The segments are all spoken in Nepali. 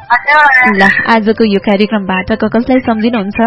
ल आजको यो कार्यक्रमबाट कसलाई सम्झिनुहुन्छ?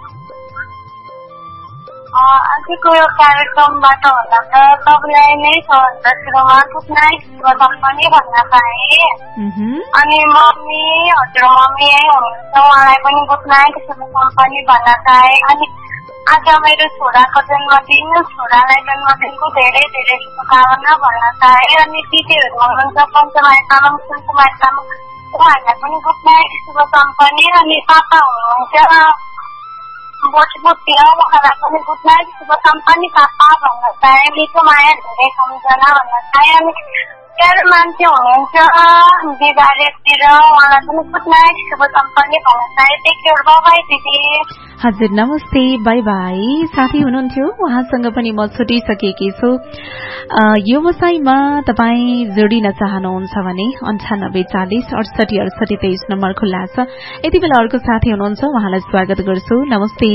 आजको यो कार्यक्रमबाट भन्दा त तपाईँलाई नै सबभन्दा सुरुमा गुड नाइट पनि भन्न चाहे। अनि मम्मी हजुर मम्मी यही हुनुहुन्छ, उहाँलाई पनि गुड नाइट पनि भन्न चाहे। अनि आज मेरो छोराको जन्मदिन, छोरालाई जन्मदिनको धेरै धेरै शुभकामना भन्न चाहे। अनि दिदीहरू हुनुहुन्छ पञ्चमाया तामाङ, सुनकुमार तामाङ, उहाँहरूलाई पनि गुड नाइट शुभकामना। अनि पापा हुनुहुन्छ बोटबुटतिर, उहाँलाई पनि गुड नाइट शुभकामना पापा भन्न चाहे। मिठो माया धेरै सम्झना भन्न चाहे। अनि प्यारो मान्छे हुनुहुन्छ बिगारेतिर, उहाँलाई पनि गुड नाइट शुभकामना भन्न चाहे। टेक केयर, बाइ बाइ दिदी। हजुर नमस्ते, बाई बाई। साथी हुनुहुन्थ्यो, उहाँसँग पनि म छुटिसकेकी छु। व्यवसायमा तपाईँ जोडिन चाहनुहुन्छ भने 9840686823 नम्बर खुल्ला छ। यति बेला अर्को साथी हुनुहुन्छ, उहाँलाई स्वागत गर्छु। नमस्ते।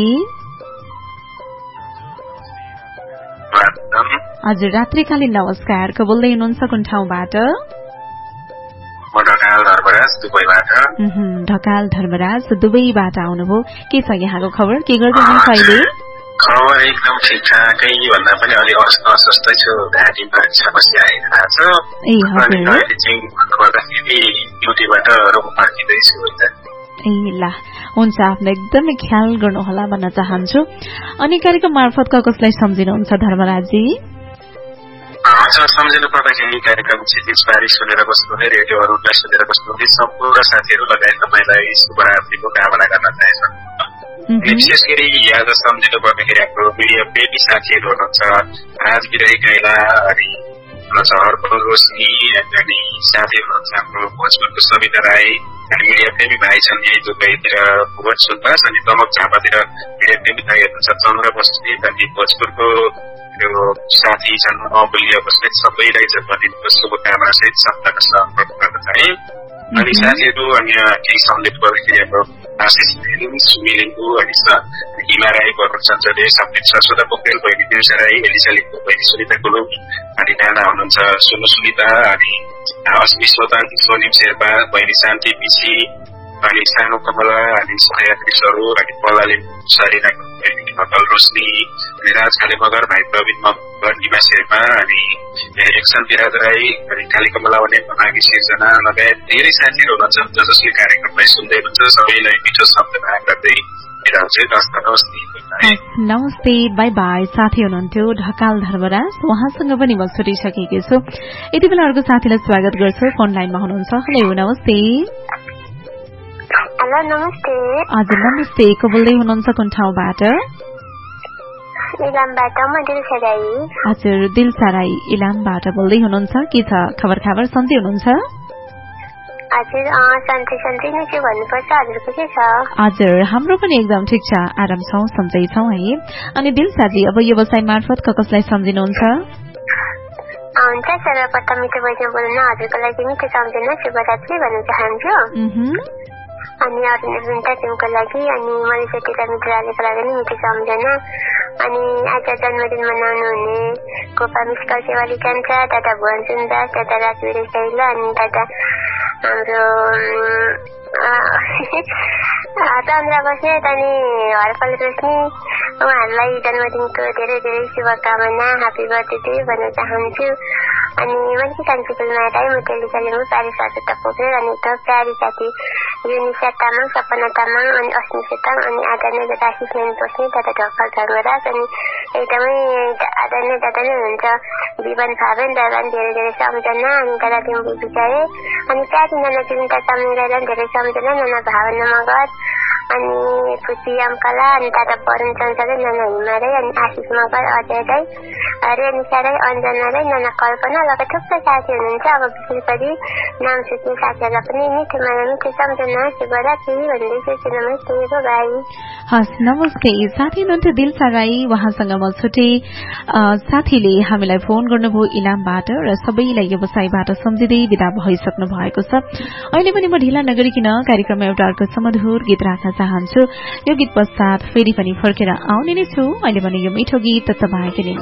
हजुर रात्रिकालीन नमस्कार। को बोल्दै हुनुहुन्छ, कुन ठाउँबाट? ढकाल धर्मराज दुबईबाट आउनुभयो। के छ यहाँको खबर? के गर्दै हुनुहुन्छ अहिले? खबर एकदम ठिकठाकै भन्दा पनि अलि अस्वस्थै छु, घाँटीमा समस्या आइरहेको छ। ए हजुर, ड्युटीबाट फर्किँदैछु। ए ल हुन्छ, आफ्नो एकदमै ख्याल गर्नुहोला भन्न चाहन्छु। अनि कार्यक्रम मार्फत कसलाई सम्झिनुहुन्छ धर्मराजी? सम्झिनु पर्दाखेरि कार्यक्रम क्षितिजबारी सुनेर बस्नुहुने, रेडियोहरूलाई सुनेर बस्नुहुने सम्पूर्ण साथीहरू लगायत तपाईँलाई शुभरात्रिको कामना गर्न चाहन्छु। विशेष गरी आज सम्झिनु पर्दाखेरि हाम्रो मिडिया प्रेमी साथीहरू हुनुहुन्छ, राजगिराई गाइला अनि हर्पल रोशनी अनि साथीहरू हुनुहुन्छ हाम्रो भोजपुरको सविता राई अनि मिडिया प्रेमी भाइ छन् यही दुबईतिर भुवन सुन्दास अनि दमक झापातिर मिडिया प्रेमी भाइ हुनुहुन्छ चन्द्र बस्नेत अनि भोजपुरको साथी छन् अमूल्य बस्नेत। सबैलाई जन्मदिनको शुभकामना सहित सप्ताहको समर्पण गर्न चाहे। अनि साथीहरू अन्य केही सम्झिनु पर्दाखेरि हाम्रो आशिष सुमिलिङ्गु अनि हिमा राई, भरत सञ्चले, सप्तिक सरस्वता पोखरेल, बहिनी दिवसा राई, एलिसा लिम्बू, बहिनी सुनिता गुरुङ अनि नाना हुनुहुन्छ सुनु सुनिता अनि अस्मि सोताङ, सोनिम शेर्पा, बहिनी शान्ति पिसी अनि सानो कमला अनि सयात्री स्वरूप अनि पलाले सरिना हर्पल रोशनी अनि राज खाले मगर, भाइ प्रवीण मगर, निमा शेर्पा अनि एक्सन विराज राई अनि काली कमला भने माघी सिर्जना लगायत धेरै साथीहरू हुनुहुन्छ जसले कार्यक्रमलाई सुन्दै हुनुहुन्छ। सबैलाई मिठो शब्दमा गर्दै नमस्ते, बाई बाई। साथी हुनुहुन्थ्यो ढकाल धर्मराज, उहाँसँग पनि म छुटिसकेकी छु। यति बेला अर्को साथीलाई स्वागत गर्छु, फोन लाइनमा हुनुहुन्छ। हेलो नमस्ते। हेलो नमस्ते। हजुर नमस्ते, को बोल्दै हुनुहुन्छ, कुन ठाउँबाट? इलामबाट म दिलसा राई। हजुर दिलसा राई इलामबाट बोल्दै हुनुहुन्छ। के छ खबर सन्चै हुनुहुन्छ? हजुर सन्चै नै छु भन्नुपर्छ। हजुरको के छ? हजुर हाम्रो पनि एकदम ठिक छ, आराम छौँ, सन्चै छौँ है। अनि दिलसाजी अब व्यवसाय मार्फत कसलाई सम्झिनुहुन्छ? हुन्छ, सर्वप्रथम मिठो बहिनी बोल्न हजुरको लागि मिठो सम्झना शुभरात्रि भन्न चाहन्छु। अनि अरुणिता टिमको लागि अनि मरिसेटीका मित्रहरूको लागि पनि मिठो सम्झना। अनि आज जन्मदिन मनाउनु हुने गोपा मिस्कल सेवाली कान्छा, दादा भुवन सुन्दास, दादा राजवीर शैला अनि दादा हाम्रो चन्द्र बस्नेत अनि हर्पल रोशनी, उहाँहरूलाई जन्मदिनको धेरै धेरै शुभकामना, ह्यापी बर्थडे भन्न चाहन्छु। अनि मैले कान्छीपुरमा राई, म टेलिसा लिम्बू, प्यारी सरस्वता पोखरेल अनि प्यारी साथी युनिसा तामाङ, सपना तामाङ अनि अस्मि सेताङ अनि आदरणीय दादा आशिष नैन बस्ने, दादा ढकाल धर्मराज अनि एकदमै आदरणीय दादा नै हुनुहुन्छ विवन भावेन, दादा धेरै धेरै सम्झना। अनि दादा लिम्बू विजय अनि प्यारी नाना चिन्ता तामाङलाई धेरै सम्झना, नाना भावना मगर अनि खुसी अम्कला अनि दादा वरुण चञ्चले, नाना हिमा राई अनि आशिष मगर, अजय राई, रेनिसा राई, अञ्जना राई, नाना कल्पना लगायत थुप्रै साथी हुनुहुन्छ। अब विशेष गरी नाम सुत्ने साथीहरूलाई पनि मिठो माया मिठो सम्झना शुभरात्रि भन्दैछु। नमस्ते, बाई। हस् नमस्ते। साथी हुनुहुन्थ्यो दिलसा राई, उहाँसँग म छुटे। साथीले हामीलाई फोन गर्नुभयो इलामबाट र सबैलाई व्यवसायबाट सम्झिँदै विदा भइसक्नु भएको छ। अहिले पनि म ढिला नगरिकन कार्यक्रममा एउटा अर्को सुमधुर गीत राख्न चाहन्छु। यो गीत पश्चात फेरि पनि फर्केर आउने नै छु। अहिले भने यो मिठो गीत तपाईँको